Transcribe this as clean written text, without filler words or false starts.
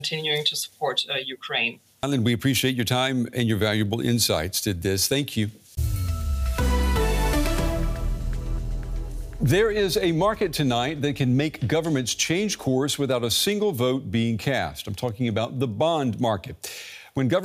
continuing to support Ukraine. Alan, we appreciate your time and your valuable insights to this. Thank you. There is a market tonight that can make governments change course without a single vote being cast. I'm talking about the bond market. When government